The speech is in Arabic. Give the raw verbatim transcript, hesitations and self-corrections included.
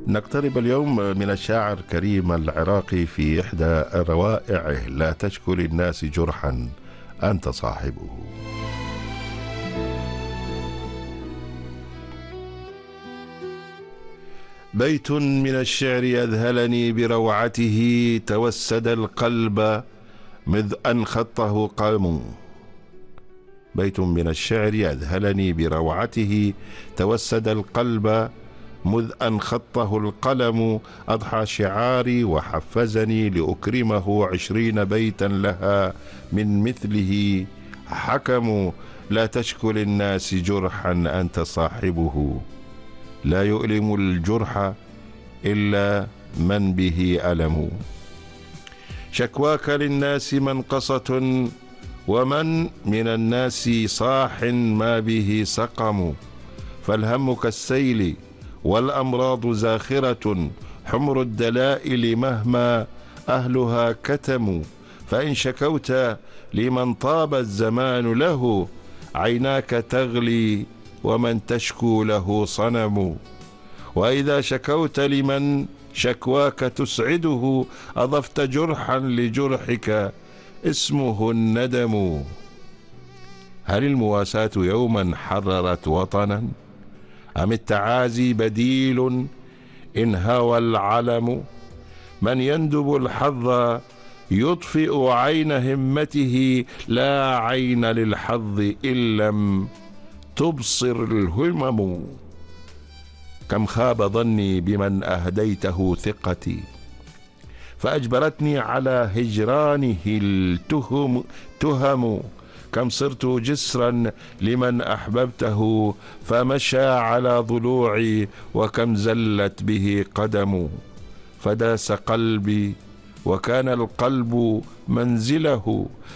نقترب اليوم من الشاعر كريم العراقي في إحدى روائعه: لا تشكو للناس جرحا أنت صاحبه. بيت من الشعر أذهلني بروعته، توسد القلب مذ أن خطه قلم. بيت من الشعر أذهلني بروعته، توسد القلب مذ أن خطه القلم. أضحى شعاري وحفزني لأكرمه، عشرين بيتا لها من مثله حكم. لا تشكو للناس جرحا أنت صاحبه، لا يؤلم الجرح إلا من به ألم. شكواك للناس منقصة، ومن من الناس صاح ما به سقم. فالهم كالسيل والأمراض زاخرة، حمر الدلائل مهما أهلها كتموا. فإن شكوت لمن طاب الزمان له، عيناك تغلي ومن تشكو له صنم. وإذا شكوت لمن شكواك تسعده، أضفت جرحا لجرحك اسمه الندم. هل المواساة يوما حررت وطنا، أم التعازي بديل إن هوى العلم؟ من يندب الحظ يطفئ عين همته، لا عين للحظ إن لم تبصر الهمم. كم خاب ظني بمن أهديته ثقتي، فأجبرتني على هجرانه التهم تهم. كم صرت جسرا لمن أحببته، فمشى على ضلوعي، وكم زلت به قدم. فداس قلبي وكان القلب منزله،